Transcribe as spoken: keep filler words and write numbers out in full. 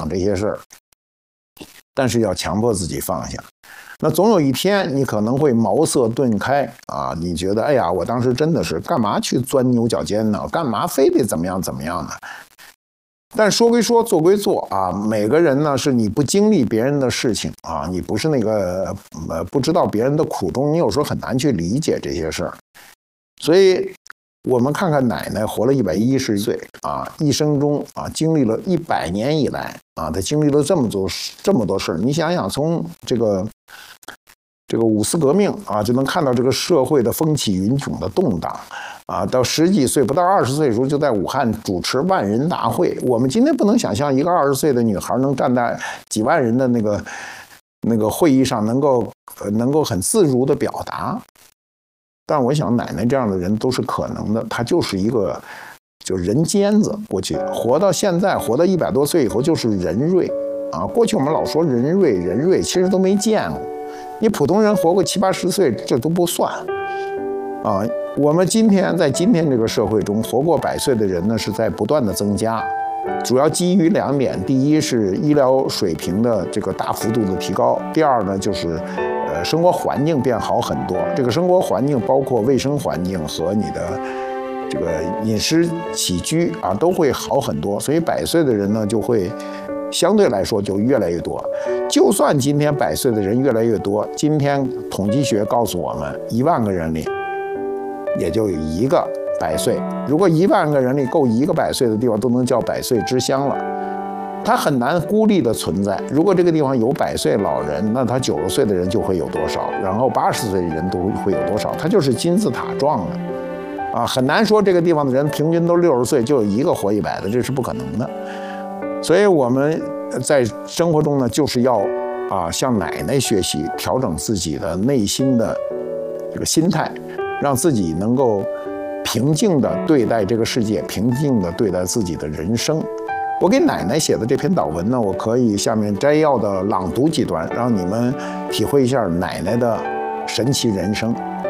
想这些事儿，但是要强迫自己放下。那总有一天，你可能会茅塞顿开啊！你觉得，哎呀，我当时真的是干嘛去钻牛角尖呢？干嘛非得怎么样怎么样呢？但说归说，做归做啊，每个人呢，是你不经历别人的事情啊，你不是那个呃不知道别人的苦衷，你有时候很难去理解这些事儿。所以，我们看看奶奶活了一百一十岁啊，一生中啊经历了一百年以来啊，她经历了这么多这么多事儿。你想想，从这个这个五四革命啊，就能看到这个社会的风起云涌的动荡。啊，到十几岁不到二十岁的时候，就在武汉主持万人大会。我们今天不能想象一个二十岁的女孩能站在几万人的那个那个会议上，能够呃能够很自如的表达。但我想，奶奶这样的人都是可能的，她就是一个就人尖子。过去活到现在，活到一百多岁以后，就是人瑞啊。过去我们老说人瑞人瑞，其实都没见过。你普通人活过七八十岁，这都不算啊。我们今天在今天这个社会中，活过百岁的人呢是在不断的增加，主要基于两点：第一是医疗水平的这个大幅度的提高；第二呢就是呃生活环境变好很多。这个生活环境包括卫生环境和你的这个饮食起居啊都会好很多，所以百岁的人呢就会相对来说就越来越多。就算今天百岁的人越来越多，今天统计学告诉我们，一万个人里也就有一个百岁。如果一万个人里够一个百岁的地方，都能叫百岁之乡了。它很难孤立的存在。如果这个地方有百岁老人，那他九十岁的人就会有多少，然后八十岁的人都会有多少，它就是金字塔状的啊，很难说这个地方的人平均都六十岁就有一个活一百的，这是不可能的。所以我们在生活中呢，就是要啊向奶奶学习，调整自己的内心的这个心态，让自己能够平静地对待这个世界，平静地对待自己的人生。我给奶奶写的这篇祷文呢，我可以下面摘要的朗读几段，让你们体会一下奶奶的神奇人生。